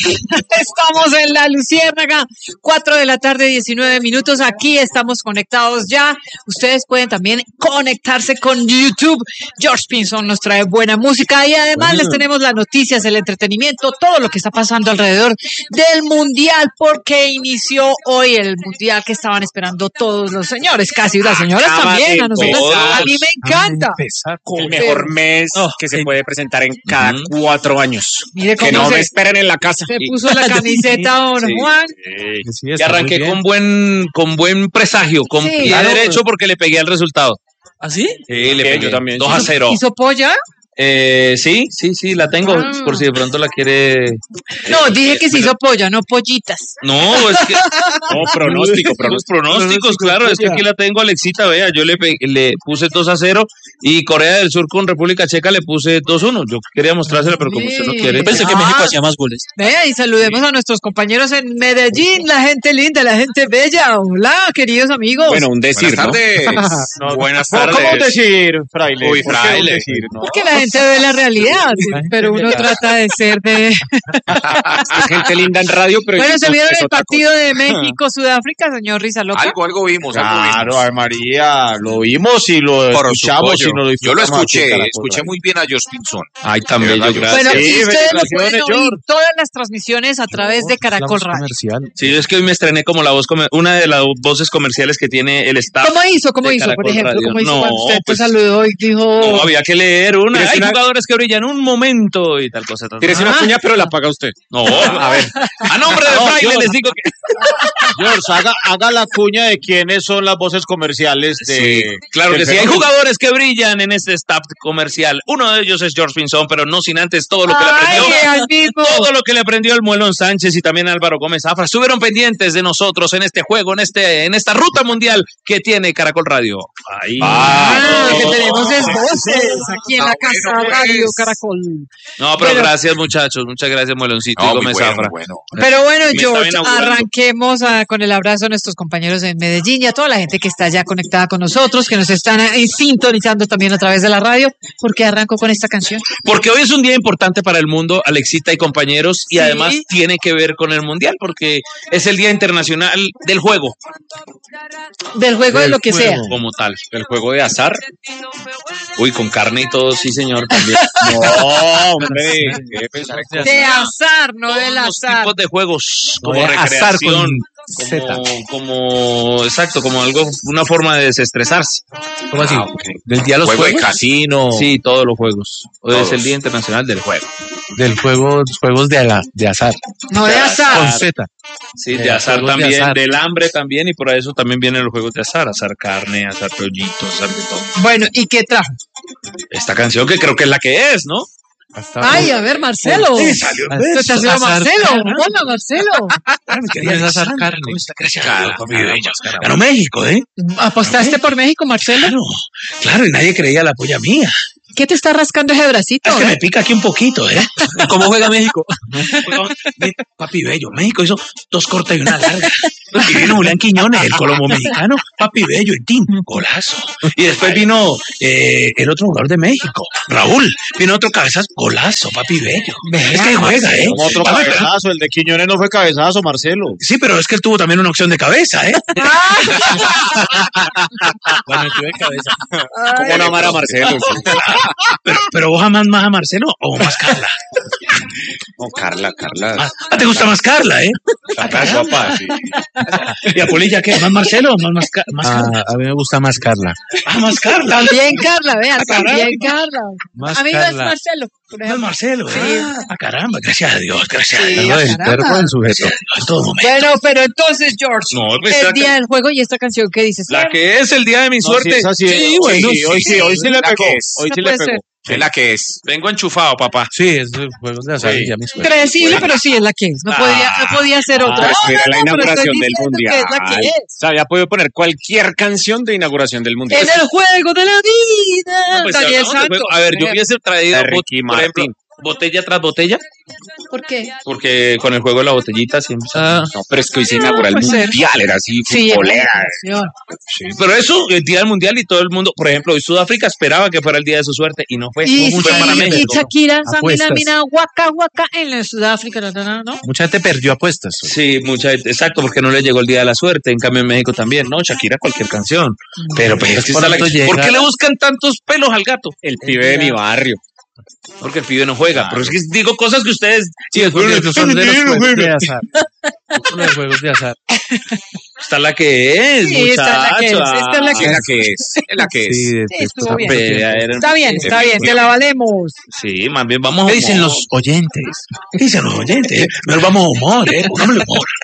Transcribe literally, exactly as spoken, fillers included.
Estamos en La Luciérnaga, cuatro de la tarde, diecinueve minutos. Aquí estamos conectados ya. Ustedes pueden también conectarse con YouTube. George Pinzón nos trae buena música y además bueno. les tenemos las noticias, el entretenimiento, todo lo que está pasando alrededor del Mundial, porque inició hoy el Mundial que estaban esperando todos los señores, casi las señoras Acaba también. A nosotros, todos. a mí me encanta. El mejor mes oh, que se puede presentar en cada uh-huh. cuatro años. Mire cómo que no se, me esperen en la casa. Se puso la camiseta don sí, Juan. Sí, sí, y arranqué con buen con buen presagio, con sí, pie claro, derecho porque le pegué al resultado. ¿Ah, sí? Sí, le pegué yo también. dos a cero. ¿Hizo polla? Eh, sí, sí, sí, la tengo, ah. por si de pronto la quiere. No, dije que se hizo polla, no pollitas. No, es que. No, pronóstico, pronósticos, pronósticos, claro, es que aquí la tengo, Alexita, vea, yo le, le puse dos a cero y Corea del Sur con República Checa le puse dos uno. Yo quería mostrársela, pero como usted no quiere. Yo pensé ah. que México hacía más goles. Vea, y saludemos sí. a nuestros compañeros en Medellín, la gente linda, la gente bella. Hola, queridos amigos. Bueno, un decir, Buenas tardes. ¿no? no, Buenas tardes. ¿Cómo decir, fraile? Uy, fraile. Decir, ¿no? Porque la gente ve la realidad, pero uno trata de ser de... Es gente linda en radio, pero... Bueno, ¿se vieron el partido de México-Sudáfrica, señor Rizaloca? Algo, algo vimos, claro, algo vimos. Claro, María, lo vimos y lo Por escuchamos y nos lo Yo lo escuché, escuché muy bien a Josh Pinzón. Ay, también, yo gracias. Bueno, sí, y ustedes lo pueden oír todas las transmisiones a través no, de Caracol Radio. Comercial. Sí, es que hoy me estrené como la voz, comer- una de las voces comerciales que tiene el staff. ¿Cómo hizo? ¿Cómo hizo, por ejemplo? Radio. ¿Cómo hizo no, cuando usted pues, te saludó y dijo...? No, había que leer una. Hay una... jugadores que brillan un momento y tal cosa. Tal Tienes una cuña, pero la paga usted. No, a ver. A nombre de no, Fraile George, les digo que... George, haga, haga la cuña de quiénes son las voces comerciales de... Sí, claro que sí. Hay jugadores que brillan en este staff comercial. Uno de ellos es George Pinzón, pero no sin antes todo lo que Ay, le aprendió. Todo lo que le aprendió el Muelón Sánchez y también Álvaro Gómez Zafra. Estuvieron pendientes de nosotros en este juego, en este, en esta ruta mundial que tiene Caracol Radio. Ahí. Ah, no. que tenemos es voces aquí en la casa bueno, Radio pues. Caracol. No, pero, pero gracias muchachos, muchas gracias Mueloncito no, y Gómez bueno, Zafra. Bueno. Pero bueno, George, arranquemos a, con el abrazo a nuestros compañeros en Medellín y a toda la gente que está ya conectada con nosotros, que nos están eh, sintonizando también a través de la radio. ¿Por qué arranco con esta canción? Porque hoy es un día importante para el mundo, Alexita y compañeros, y sí. además tiene que ver con el Mundial, porque es el Día Internacional del Juego. Del juego del de lo que juego, sea. Como tal. El juego de azar. Uy, con carne y todo, sí señor, también. No, hombre. De azar, no Todos del los azar. tipos de juegos, como no, recreación. Como, como, exacto, como algo, una forma de desestresarse. ¿Cómo así? Ah, okay. ¿Del día de los juego juegos? de casino. Sí, todos los juegos. Hoy Todos. es el Día Internacional del Juego. Del juego, juegos de, la, de azar. No de azar. Con Z. Sí, de eh, azar también, de azar. del hambre también, y por eso también vienen los juegos de azar, azar carne, azar pollitos, azar de todo. Bueno, ¿y qué trajo? Esta canción que creo que es la que es, ¿no? Hasta Ay, a ver, Marcelo. Sí, salió ¿Qué te haciendo Marcelo? Hola, Marcelo. Me quería azar carne. Ganó México, ¿eh? ¿Apostaste por México, Marcelo? Claro, claro, y nadie creía la polla mía. ¿Qué te está rascando ese bracito? Es que me pica aquí un poquito, ¿eh? ¿Cómo juega México? Papi Bello, México hizo dos cortas y una larga. Y vino Julián Quiñones, el colombo mexicano, Papi Bello, el team, golazo. Y después vino eh, el otro jugador de México, Raúl. Vino otro cabezazo, golazo, Papi Bello. Es que juega, ¿eh? Como otro Papi, cabezazo, el de Quiñones no fue cabezazo, Marcelo. Sí, pero es que él tuvo también una opción de cabeza, ¿eh? La metió de cabeza. ¿Cómo no amar a Marcelo? Pero, pero vos amas más a Marcelo o vos más Carla. No, Carla, Carla. Ah, ah, te gusta más Carla, ¿eh? Carla guapa, sí. ¿Y a Polilla qué? ¿Más Marcelo o más, más, más Carla? Ah, a mí me gusta más Carla. Ah, más Carla. También Carla, vean, Ah, también Carla. Más A mí Carla. no es Marcelo. Por Más ejemplo. Marcelo, ¿eh? Ah, caramba, gracias a Dios, gracias a Sí, Dios. No, el caramba. verbo del sujeto. En todo momento. Bueno, pero entonces, George, No, pues, el esta- día del juego y esta canción, ¿qué dices? La que es el día de mi No, suerte. sí, esa sí, Sí, hoy bueno, sí, hoy sí, hoy sí le La pegó. que es. Hoy sí No le puede pegó. Es la que es. Vengo enchufado, papá. Sí, es juegos de azar Sí. y ya mis suerte. Predecible, pero sí es la que es. No, Ah. podía, no podía ser otra. Pero es que era la No, no, pero inauguración estoy del diciendo Mundial. que es la que es. O sea, había podido poner cualquier canción de inauguración del Mundial. En el juego de la vida. No, pues, Daniel hablamos de Santos. juego. A ver, yo hubiese traído, De por, Ricky por ejemplo, Martin. botella tras botella, ¿Por qué? porque con el juego de la botellita siempre. No, pero es que hoy se inaugura el puede ser. mundial, era así, Sí, futbolera. señor. Sí, pero eso, el día del mundial y todo el mundo, por ejemplo, hoy Sudáfrica esperaba que fuera el día de su suerte y no fue. Y, Fue para y México. Shakira, Samina, Apuestas. Mina, Waka, Waka, en la Sudáfrica, ¿no? ¿no? Mucha gente perdió apuestas. Sí, mucha gente, exacto, porque no le llegó el día de la suerte. En cambio, en México también, ¿no? Shakira, cualquier canción. Pero pues es que Por está la- eso llega- ¿por qué le buscan tantos pelos al gato? El pibe de mi barrio. Porque el pibe no juega. Pero es que digo cosas que ustedes. Sí, es porque esos son de los juegos de azar. Son los juegos de azar. Está la que es, Sí, esta es la que es, muchacho. esta es la Es la que es, es la que es. Sí, Sí, después estuvo pasa bien. por tiempo. Está bien, está bien, te la valemos. Sí, más bien vamos ¿Qué a dicen humor. los oyentes? ¿Qué dicen los oyentes? Nos vamos a humor, ¿eh? Pongámosle humor.